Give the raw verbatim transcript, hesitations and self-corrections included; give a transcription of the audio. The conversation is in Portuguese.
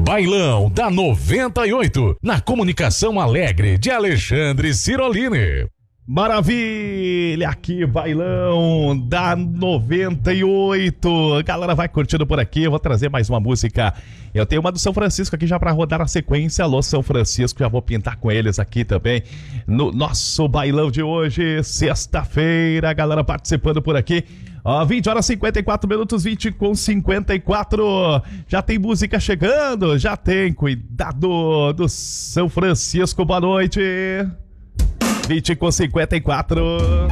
Bailão da noventa e oito, na comunicação alegre de Alexandre Cirolini. Maravilha, aqui bailão da noventa e oito. A galera vai curtindo por aqui, eu vou trazer mais uma música. Eu tenho uma do São Francisco aqui já pra rodar na sequência. Alô São Francisco, já vou pintar com eles aqui também no nosso bailão de hoje, sexta-feira. A galera participando por aqui. Ó, vinte horas e cinquenta e quatro minutos, vinte com cinquenta e quatro. Já tem música chegando, já tem. Cuidado do São Francisco, boa noite. vinte com cinquenta e quatro.